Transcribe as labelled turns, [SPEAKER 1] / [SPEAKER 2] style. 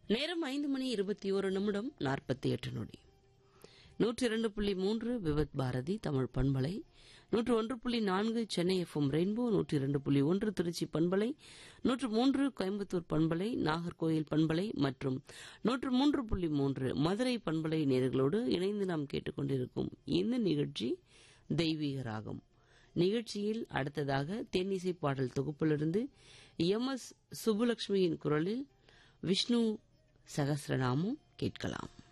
[SPEAKER 1] நேரம் 5:21:48. 102.3 விவத் பாரதி தமிழ் பண்பலை, 101.4 Chennai FM rainbow, 102.1 Trichy பண்பலை, 103 கோயம்புத்தூர் பண்பலை, நாகர்கோயில் பண்பலை மற்றும் 103.3 மதுரை பண்பலை நேயர்களோடு இணைந்து நாம் கேட்டுக்கொண்டிருக்கும் இந்த நிகழ்ச்சி தெய்வீக ராகம். நிகழ்ச்சியில் அடுத்ததாக தென்னிசை பாடல் தொகுப்பிலிருந்து எம்.எஸ். சுப்புலட்சுமியின் குரலில் விஷ்ணு சகஸ்ரநாமம் கேட்கலாம்.